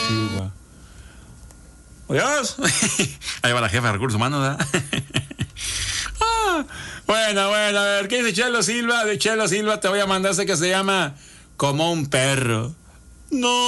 Silva. Dios. Ahí va la jefa de recursos humanos, ¿verdad? Bueno, a ver, ¿qué dice Chelo Silva? De Chelo Silva te voy a mandar ese que se llama Como un perro. No.